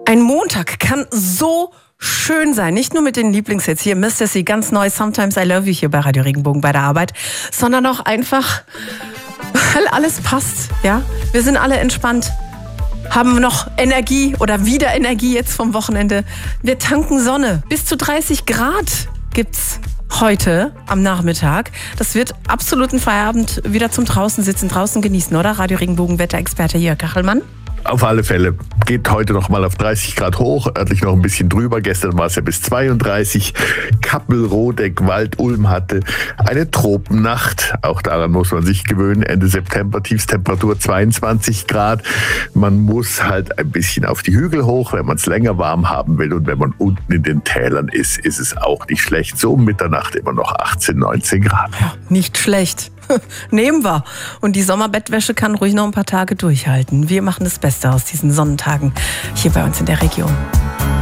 Ein Montag kann so schön sein. Nicht nur mit den Lieblingshits hier, Mr. C, ganz neu, Sometimes I Love You hier bei Radio Regenbogen bei der Arbeit, sondern auch einfach, weil alles passt. Ja? Wir sind alle entspannt, haben noch Energie oder wieder Energie jetzt vom Wochenende. Wir tanken Sonne. Bis zu 30 Grad gibt's heute am Nachmittag. Das wird absoluten Feierabend wieder zum draußen sitzen, draußen genießen, oder? Radio Regenbogen Wetterexperte Jörg Kachelmann. Auf alle Fälle. Geht heute noch mal auf 30 Grad hoch, örtlich noch ein bisschen drüber. Gestern war es ja bis 32. Kappel, Rodeck, Wald, Ulm hatte eine Tropennacht. Auch daran muss man sich gewöhnen. Ende September, Tiefstemperatur 22 Grad. Man muss halt ein bisschen auf die Hügel hoch, wenn man es länger warm haben will. Und wenn man unten in den Tälern ist, ist es auch nicht schlecht. So um Mitternacht immer noch 18, 19 Grad. Ja, nicht schlecht. Nehmen wir. Und die Sommerbettwäsche kann ruhig noch ein paar Tage durchhalten. Wir machen das Beste aus diesen Sonnentagen hier bei uns in der Region.